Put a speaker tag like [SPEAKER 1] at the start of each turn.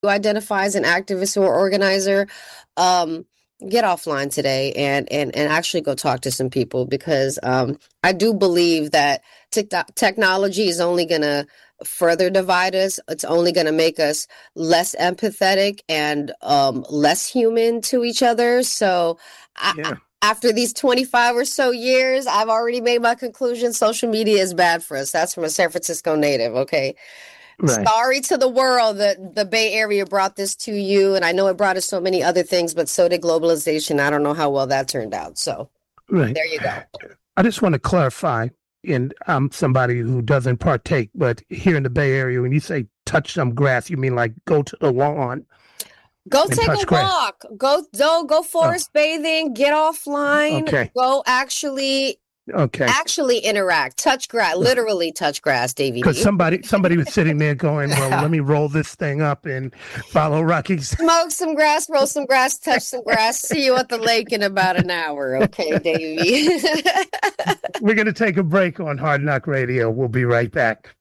[SPEAKER 1] identify as an activist or organizer, um, get offline today and actually go talk to some people because I do believe that technology is only going to further divide us. It's only going to make us less empathetic and less human to each other. So
[SPEAKER 2] Yeah.
[SPEAKER 1] after these 25 or so years, I've already made my conclusion. Social media is bad for us. That's from a San Francisco native. Okay.
[SPEAKER 2] Right.
[SPEAKER 1] Sorry to the world that the Bay Area brought this to you. And I know it brought us so many other things, but so did globalization. I don't know how well that turned out. So
[SPEAKER 2] Right.
[SPEAKER 1] there you go.
[SPEAKER 2] I just want to clarify, and I'm somebody who doesn't partake, but here in the Bay Area, when you say touch some grass, you mean like go to the lawn
[SPEAKER 1] Go
[SPEAKER 2] and
[SPEAKER 1] take
[SPEAKER 2] touch
[SPEAKER 1] a
[SPEAKER 2] grass?
[SPEAKER 1] walk. Go
[SPEAKER 2] Oh,
[SPEAKER 1] forest bathing. Get offline.
[SPEAKER 2] okay.
[SPEAKER 1] Go
[SPEAKER 2] Okay.
[SPEAKER 1] actually interact. Touch grass. Literally touch grass, Davy
[SPEAKER 2] Because
[SPEAKER 1] D.
[SPEAKER 2] somebody was sitting there going, well, let me roll this thing up and follow Rocky's.
[SPEAKER 1] Smoke some grass, roll some grass, touch some grass. See you at the lake in about an hour. Okay, Davy.
[SPEAKER 2] We're going to take a break on Hard Knock Radio. We'll be right back.